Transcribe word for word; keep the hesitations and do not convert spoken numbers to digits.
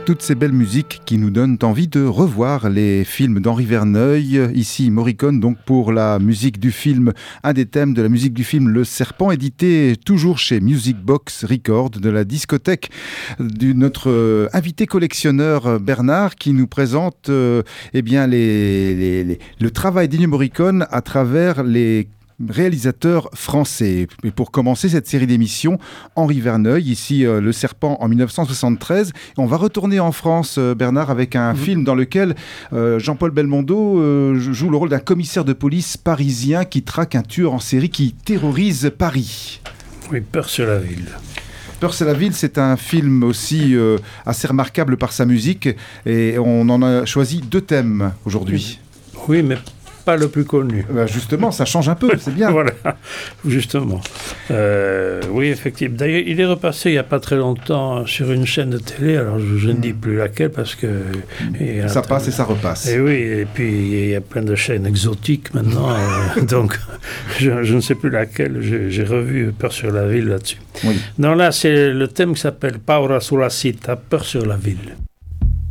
Toutes ces belles musiques qui nous donnent envie de revoir les films d'Henri Verneuil. Ici, Morricone, donc pour la musique du film, un des thèmes de la musique du film Le Serpent, édité toujours chez Music Box Record de la discothèque de notre euh, invité collectionneur Bernard qui nous présente euh, eh bien, les, les, les, le travail d'Ennio Morricone à travers les réalisateur français. Et pour commencer cette série d'émissions, Henri Verneuil, ici euh, Le Serpent en dix-neuf cent soixante-treize. Et on va retourner en France, euh, Bernard, avec un mmh. film dans lequel euh, Jean-Paul Belmondo euh, joue le rôle d'un commissaire de police parisien qui traque un tueur en série qui terrorise Paris. Oui, Peur sur la ville. Peur sur la ville, c'est un film aussi euh, assez remarquable par sa musique. Et on en a choisi deux thèmes aujourd'hui. Oui, mais pas le plus connu. Ben justement, ça change un peu, c'est bien. Voilà, justement. Euh, oui, effectivement. D'ailleurs, il est repassé il n'y a pas très longtemps sur une chaîne de télé, alors je, je ne dis plus laquelle parce que... Et ça passe et ça repasse. Et oui, et puis il y a plein de chaînes exotiques maintenant, euh, donc je, je ne sais plus laquelle, j'ai, j'ai revu Peur sur la ville là-dessus. Oui. Non, là, c'est le thème qui s'appelle Paura sulla città, Peur sur la ville.